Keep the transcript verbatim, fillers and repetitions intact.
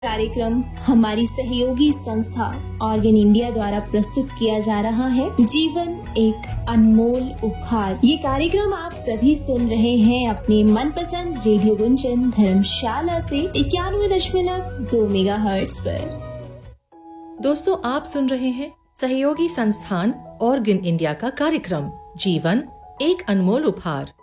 कार्यक्रम हमारी सहयोगी संस्था ऑर्गन इंडिया द्वारा प्रस्तुत किया जा रहा है जीवन एक अनमोल उपहार। ये कार्यक्रम आप सभी सुन रहे हैं अपने मनपसंद रेडियो गुंजन धर्मशाला से इक्यानवे दशमलव दो मेगा हर्ट्ज पर। दोस्तों, आप सुन रहे हैं सहयोगी संस्थान ऑर्गन इंडिया का कार्यक्रम जीवन एक अनमोल उपहार।